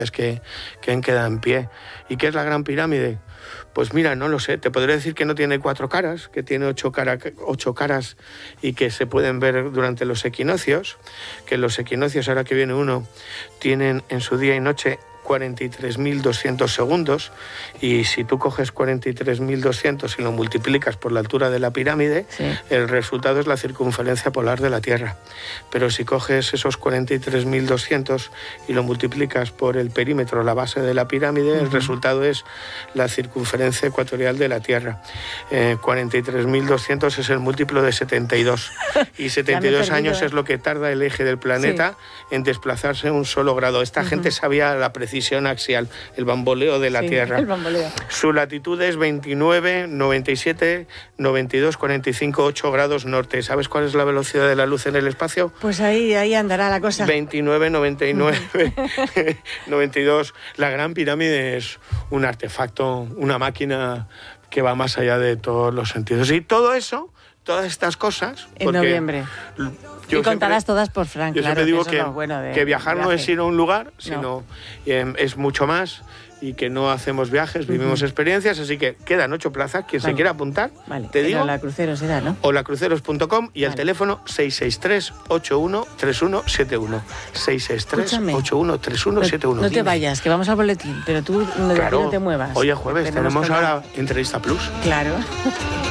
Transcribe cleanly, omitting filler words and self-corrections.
que queda en pie. ¿Y qué es la Gran Pirámide? Pues mira, no lo sé, te podría decir que no tiene 4 caras, que tiene 8 caras y que se pueden ver durante los equinoccios, que los equinoccios, ahora que viene uno, tienen en su día y noche 43.200 segundos, y si tú coges 43.200 y lo multiplicas por la altura de la pirámide, sí, el resultado es la circunferencia polar de la Tierra. Pero si coges esos 43.200 y lo multiplicas por el perímetro, la base de la pirámide, el resultado es la circunferencia ecuatorial de la Tierra. 43.200 es el múltiplo de 72, y 72 años es lo que tarda el eje del planeta, sí, en desplazarse un solo grado. Esta gente sabía la precisión axial, el bamboleo de la Tierra. El bamboleo. Su latitud es 29, 97, 92, 45, 8 grados norte. ¿Sabes cuál es la velocidad de la luz en el espacio? Pues ahí andará la cosa. 29, 99, 92. La Gran Pirámide es un artefacto, una máquina que va más allá de todos los sentidos. Y todo eso, todas estas cosas... En noviembre. Y contarás todas por Fran, yo claro. Yo siempre digo es bueno que viajar no es ir a un lugar, sino es mucho más, y que no hacemos viajes, vivimos experiencias, así que quedan 8 plazas. Quien se quiera apuntar, te digo. La Cruceros será, ¿no? O lacruceros.com y el teléfono 663-813171. 663-813171. No te vayas, que vamos al boletín, pero tú no te muevas. Hoy es jueves, tenemos ahora Entrevista Plus. Claro.